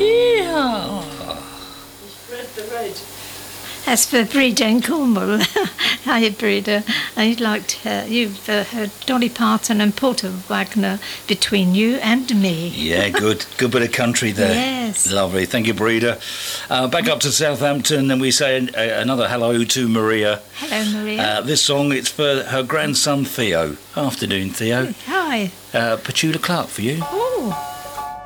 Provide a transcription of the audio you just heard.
Yeah. That's for Breda in Cornwall. Hi, Breda. I'd like you've heard Dolly Parton and Porter Wagner, Between You and Me. Yeah, good bit of country there. Yes. Lovely. Thank you, Breda. Back up to Southampton, and we say another hello to Maria. Hello, Maria. This song, it's for her grandson, Theo. Afternoon, Theo. Hi. Petula Clark for you.